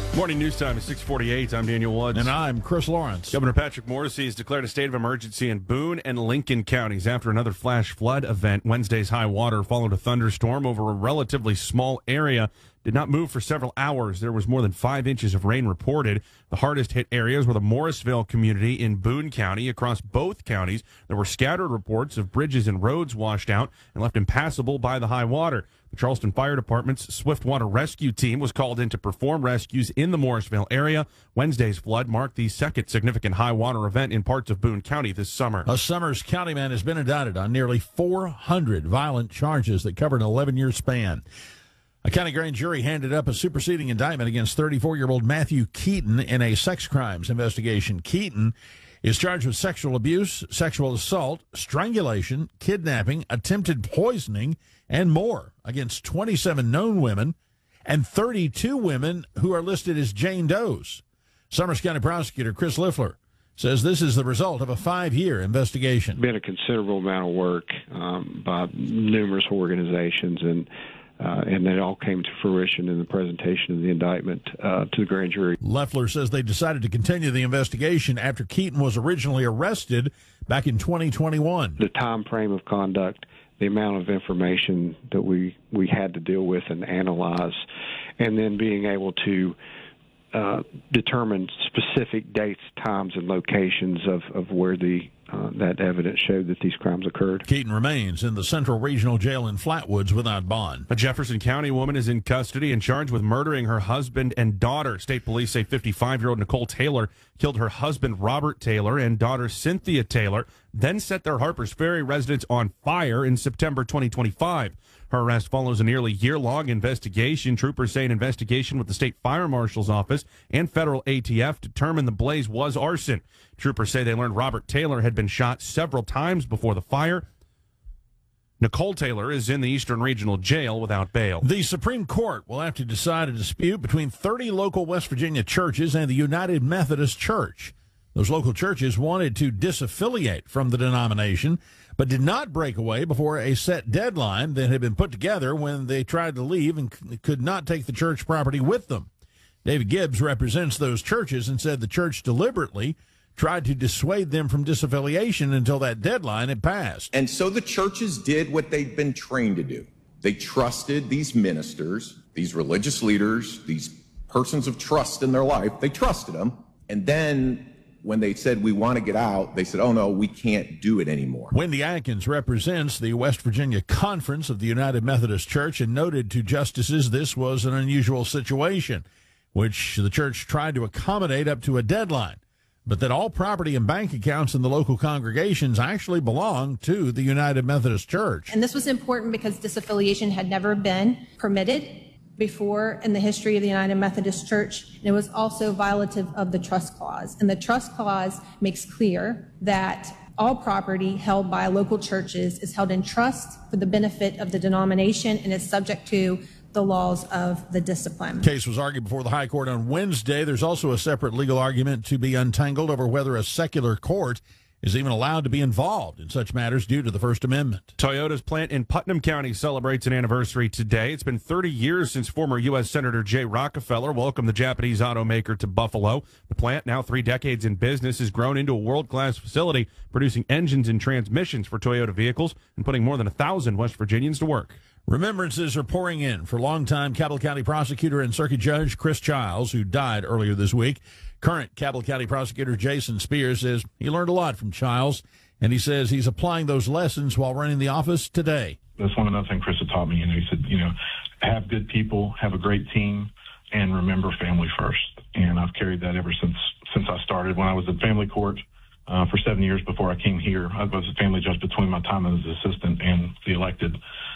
Morning news time is 6:48. I'm Daniel Woods. And I'm Chris Lawrence. Governor Patrick Morrisey has declared a state of emergency in Boone and Lincoln counties after another flash flood event. Wednesday's high water followed a thunderstorm over a relatively small area. Did not move for several hours. There was more than 5 inches of rain reported. The hardest hit areas were the Morrisville community in Boone County. Across both counties, there were scattered reports of bridges and roads washed out and left impassable by the high water. The Charleston Fire Department's Swiftwater Rescue Team was called in to perform rescues in the Morrisville area. Wednesday's flood marked the second significant high water event in parts of Boone County this summer. A Summers County man has been indicted on nearly 400 violent charges that cover an 11-year span. A county grand jury handed up a superseding indictment against 34-year-old Matthew Keaton in a sex crimes investigation. Keaton is charged with sexual abuse, sexual assault, strangulation, kidnapping, attempted poisoning, and more against 27 known women and 32 women who are listed as Jane Does. Summers County Prosecutor Chris Liffler says this is the result of a 5-year investigation. Been a considerable amount of work by numerous organizations, and it all came to fruition in the presentation of the indictment to the grand jury. Loeffler says they decided to continue the investigation after Keaton was originally arrested back in 2021. The time frame of conduct, the amount of information that we had to deal with and analyze, and then being able to determine specific dates, times, and locations of where that evidence showed that these crimes occurred. Keaton remains in the Central Regional Jail in Flatwoods without bond. A Jefferson County woman is in custody and charged with murdering her husband and daughter. State police say 55-year-old Nicole Taylor killed her husband, Robert Taylor, and daughter, Cynthia Taylor, then set their Harpers Ferry residence on fire in September 2025. Her arrest follows a nearly year-long investigation. Troopers say an investigation with the State Fire Marshal's Office and federal ATF determined the blaze was arson. Troopers say they learned Robert Taylor had been shot several times before the fire. Nicole Taylor is in the Eastern Regional Jail without bail. The Supreme Court will have to decide a dispute between 30 local West Virginia churches and the United Methodist Church. Those local churches wanted to disaffiliate from the denomination, but did not break away before a set deadline that had been put together when they tried to leave and could not take the church property with them. David Gibbs represents those churches and said the church deliberately tried to dissuade them from disaffiliation until that deadline had passed. And so the churches did what they'd been trained to do. They trusted these ministers, these religious leaders, these persons of trust in their life. They trusted them. And then when they said, we want to get out, they said, oh, no, we can't do it anymore. Wendy Atkins represents the West Virginia Conference of the United Methodist Church and noted to justices this was an unusual situation, which the church tried to accommodate up to a deadline, but that all property and bank accounts in the local congregations actually belong to the United Methodist Church. And this was important because disaffiliation had never been permitted before in the history of the United Methodist Church. And it was also violative of the trust clause. And the trust clause makes clear that all property held by local churches is held in trust for the benefit of the denomination and is subject to the laws of the discipline. Case was argued before the High Court on Wednesday. There's also a separate legal argument to be untangled over whether a secular court is even allowed to be involved in such matters due to the First Amendment. Toyota's plant in Putnam County celebrates an anniversary today. It's been 30 years since former U.S. Senator Jay Rockefeller welcomed the Japanese automaker to Buffalo. The plant, now 3 decades in business, has grown into a world-class facility, producing engines and transmissions for Toyota vehicles and putting more than 1,000 West Virginians to work. Remembrances are pouring in for longtime Cabell County prosecutor and circuit judge Chris Childs, who died earlier this week. Current Cabell County prosecutor Jason Spears says he learned a lot from Childs, and he says he's applying those lessons while running the office today. That's one another thing Chris had taught me. He said, have good people, have a great team, and remember family first. And I've carried that ever since I started. When I was at family court for 7 years before I came here, I was a family judge between my time as assistant and the elected.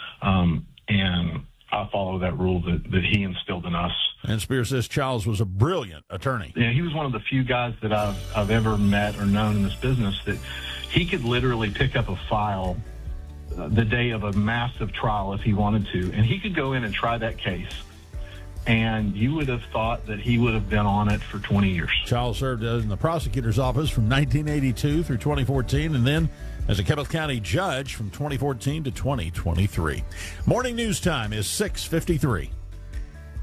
And I follow that rule that he instilled in us. And Spears says Childs was a brilliant attorney. Yeah, he was one of the few guys that I've ever met or known in this business that he could literally pick up a file the day of a massive trial if he wanted to, and he could go in and try that case. And you would have thought that he would have been on it for 20 years. Childs served in the prosecutor's office from 1982 through 2014, and then as a Cabell County judge from 2014 to 2023. Morning news time is 6:53.